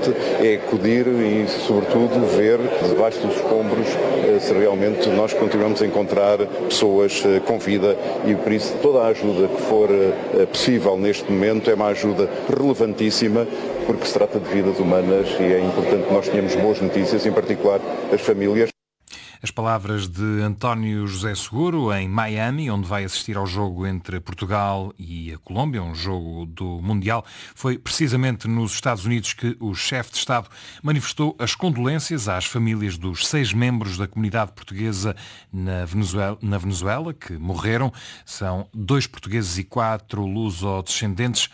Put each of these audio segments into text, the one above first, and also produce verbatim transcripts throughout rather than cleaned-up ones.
importante é acudir e, sobretudo, ver debaixo dos escombros se realmente nós continuamos a encontrar pessoas com vida e, por isso, toda a ajuda que for possível neste momento é uma ajuda relevantíssima, porque se trata de vidas humanas e é importante que nós tenhamos boas notícias, em particular as famílias. As palavras de António José Seguro em Miami, onde vai assistir ao jogo entre Portugal e a Colômbia, um jogo do Mundial. Foi precisamente nos Estados Unidos que o chefe de Estado manifestou as condolências às famílias dos seis membros da comunidade portuguesa na Venezuela, na Venezuela que morreram. São dois portugueses e quatro luso-descendentes.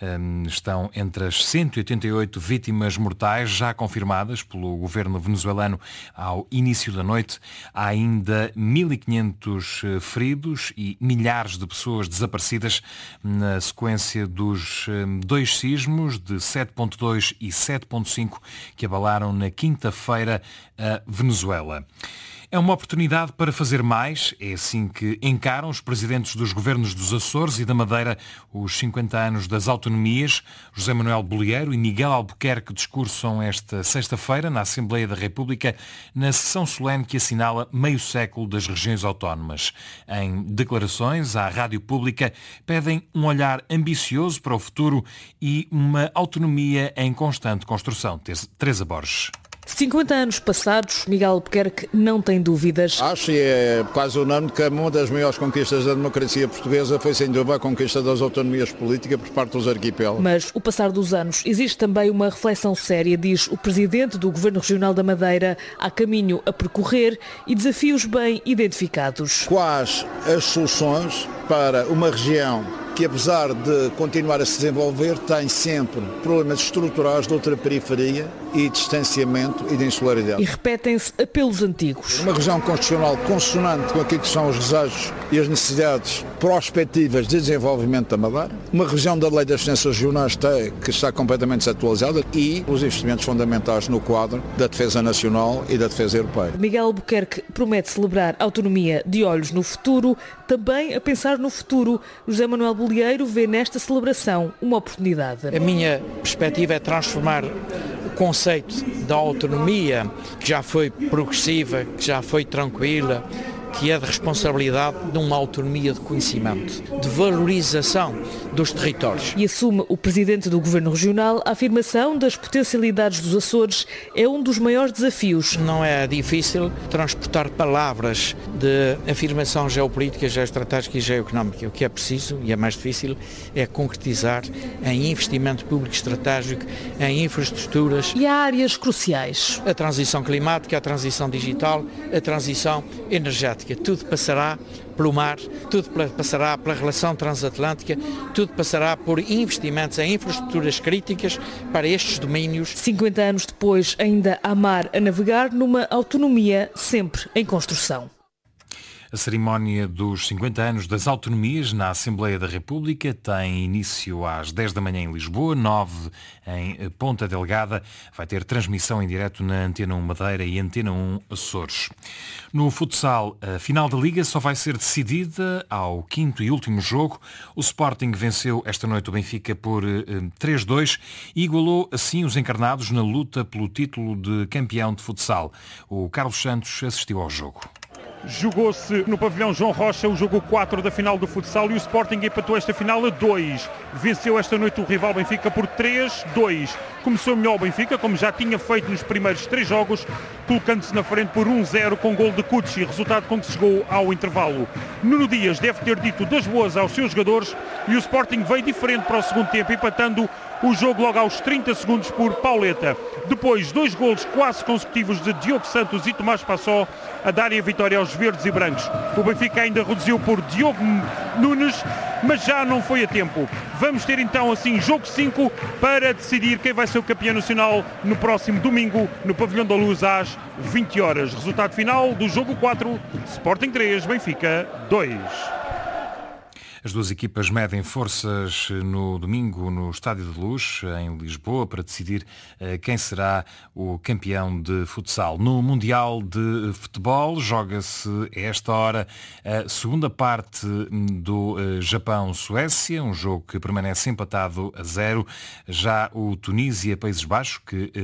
Estão entre as cento e oitenta e oito vítimas mortais já confirmadas pelo governo venezuelano ao início da noite. Há ainda mil e quinhentos feridos e milhares de pessoas desaparecidas na sequência dos dois sismos de sete ponto dois e sete ponto cinco que abalaram na quinta-feira a Venezuela. É uma oportunidade para fazer mais, é assim que encaram os presidentes dos governos dos Açores e da Madeira os cinquenta anos das autonomias. José Manuel Bolieiro e Miguel Albuquerque discursam esta sexta-feira na Assembleia da República, na sessão solene que assinala meio século das regiões autónomas. Em declarações à Rádio Pública, pedem um olhar ambicioso para o futuro e uma autonomia em constante construção. Teresa Borges. cinquenta anos passados, Miguel Albuquerque não tem dúvidas. Acho e é quase unânime que uma das maiores conquistas da democracia portuguesa foi sem dúvida a conquista das autonomias políticas por parte dos arquipélagos. Mas o passar dos anos existe também uma reflexão séria, diz o presidente do Governo Regional da Madeira. Há caminho a percorrer e desafios bem identificados. Quais as soluções para uma região que, apesar de continuar a se desenvolver, tem sempre problemas estruturais de outra periferia e distanciamento e de insularidade. E repetem-se apelos antigos. Uma região constitucional consonante com aquilo que são os desejos e as necessidades prospectivas de desenvolvimento da Madeira. Uma região da Lei das Ciências Regionais que está completamente desatualizada e os investimentos fundamentais no quadro da defesa nacional e da defesa europeia. Miguel Albuquerque promete celebrar a autonomia de olhos no futuro, também a pensar no futuro. José Manuel Bolieiro vê nesta celebração uma oportunidade. A minha perspectiva é transformar o conceito da autonomia, que já foi progressiva, que já foi tranquila, que é de responsabilidade de uma autonomia de conhecimento, de valorização dos territórios. E assume o presidente do Governo Regional a afirmação das potencialidades dos Açores é um dos maiores desafios. Não é difícil transportar palavras de afirmação geopolítica, geoestratégica e geoeconómica. O que é preciso, e é mais difícil, é concretizar em investimento público estratégico, em infraestruturas. E há áreas cruciais. A transição climática, a transição digital, a transição energética. Tudo passará pelo mar, tudo passará pela relação transatlântica, tudo passará por investimentos em infraestruturas críticas para estes domínios. cinquenta anos depois, ainda há mar a navegar numa autonomia sempre em construção. A cerimónia dos cinquenta anos das autonomias na Assembleia da República tem início às dez da manhã em Lisboa, nove em Ponta Delgada. Vai ter transmissão em direto na Antena um Madeira e Antena um Açores. No futsal, a final da Liga só vai ser decidida ao quinto e último jogo. O Sporting venceu esta noite o Benfica por três a dois e igualou assim os encarnados na luta pelo título de campeão de futsal. O Carlos Santos assistiu ao jogo. Jogou-se no pavilhão João Rocha o jogo quatro da final do futsal e o Sporting empatou esta final a dois. Venceu esta noite o rival Benfica por três a dois. Começou melhor o Benfica, como já tinha feito nos primeiros três jogos, colocando-se na frente por um a zero com gol de Cucci, resultado com que se chegou ao intervalo. Nuno Dias deve ter dito das boas aos seus jogadores e o Sporting veio diferente para o segundo tempo, empatando o jogo logo aos trinta segundos por Pauleta. Depois, dois golos quase consecutivos de Diogo Santos e Tomás Passó a darem a vitória aos verdes e brancos. O Benfica ainda reduziu por Diogo Nunes, mas já não foi a tempo. Vamos ter então assim jogo cinco para decidir quem vai ser o campeão nacional no próximo domingo no Pavilhão da Luz às vinte horas. Resultado final do jogo quatro, Sporting três, Benfica dois. As duas equipas medem forças no domingo no Estádio da Luz, em Lisboa, para decidir quem será o campeão de futsal. No Mundial de Futebol, joga-se a esta hora a segunda parte do Japão-Suécia, um jogo que permanece empatado a zero. Já o Tunísia-Países Baixos, que